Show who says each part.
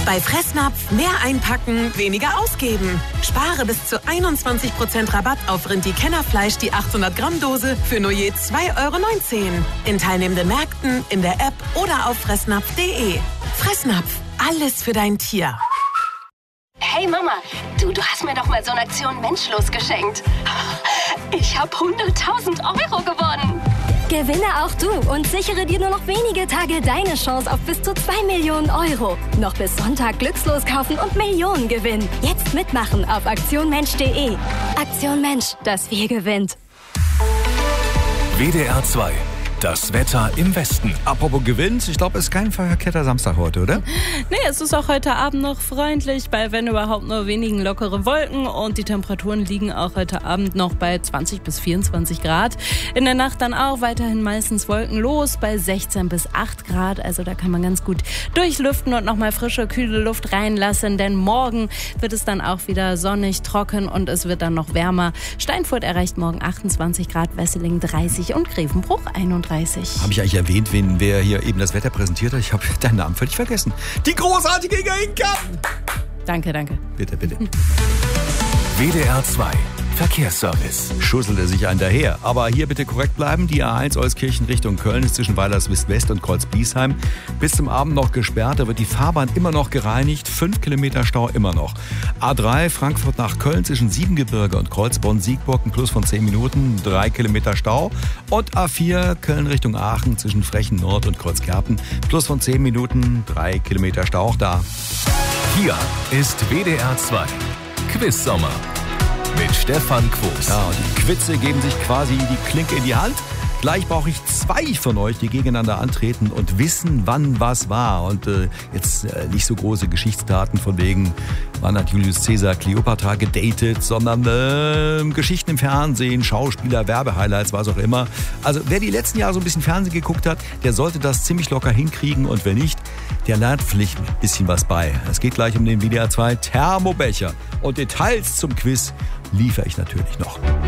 Speaker 1: Bei Fressnapf mehr einpacken, weniger ausgeben. Spare bis zu 21% Rabatt auf Rindi-Kennerfleisch die 800 Gramm Dose für nur je 2,19 € in teilnehmenden Märkten, in der App oder auf fressnapf.de. Fressnapf, alles für dein Tier.
Speaker 2: Hey Mama, du hast mir doch mal so eine Aktion Menschlos geschenkt. Ich habe 100.000 € gewonnen.
Speaker 3: Gewinne auch du und sichere dir nur noch wenige Tage deine Chance auf bis zu 2 Millionen €. Noch bis Sonntag glückslos kaufen und Millionen gewinnen. Jetzt mitmachen auf aktionmensch.de. Aktion Mensch, das Wir gewinnt.
Speaker 4: WDR 2. Das Wetter im Westen.
Speaker 5: Apropos gewinnt, ich glaube, es ist kein verkehrter Samstag heute, oder?
Speaker 6: Nee, es ist auch heute Abend noch freundlich, bei wenn überhaupt nur wenigen lockere Wolken und die Temperaturen liegen auch heute Abend noch bei 20 bis 24 Grad. In der Nacht dann auch weiterhin meistens wolkenlos bei 16 bis 8 Grad, also da kann man ganz gut durchlüften und nochmal frische, kühle Luft reinlassen, denn morgen wird es dann auch wieder sonnig, trocken und es wird dann noch wärmer. Steinfurt erreicht morgen 28 Grad, Wesseling 30 und Grevenbruch 31.
Speaker 5: Habe ich eigentlich erwähnt, wer hier eben das Wetter präsentiert hat? Ich habe deinen Namen völlig vergessen. Die großartige Inga Inkamp!
Speaker 6: Danke.
Speaker 5: Bitte.
Speaker 4: WDR 2. Verkehrsservice.
Speaker 5: Schusselte sich ein daher. Aber hier bitte korrekt bleiben. Die A1 Euskirchen Richtung Köln ist zwischen Weilerswist West und Kreuzbiesheim bis zum Abend noch gesperrt. Da wird die Fahrbahn immer noch gereinigt. 5 Kilometer Stau immer noch. A3 Frankfurt nach Köln zwischen Siebengebirge und Kreuzbronn-Siegburg ein Plus von 10 Minuten. 3 Kilometer Stau. Und A4 Köln Richtung Aachen zwischen Frechen Nord und Kreuzkerpen. Plus von 10 Minuten. 3 Kilometer Stau auch da.
Speaker 4: Hier ist WDR 2. Quiz-Sommer. Mit Stefan Quos.
Speaker 5: Ja, und die Quizze geben sich quasi die Klinke in die Hand. Gleich brauche ich 2 von euch, die gegeneinander antreten und wissen, wann was war. Und jetzt nicht so große Geschichtsdaten von wegen, wann hat Julius Caesar Kleopatra gedatet, sondern Geschichten im Fernsehen, Schauspieler, Werbehighlights, was auch immer. Also wer die letzten Jahre so ein bisschen Fernsehen geguckt hat, der sollte das ziemlich locker hinkriegen. Und wer nicht, der lernt vielleicht ein bisschen was bei. Es geht gleich um den WDR 2 Thermobecher. Und Details zum Quiz liefere ich natürlich noch.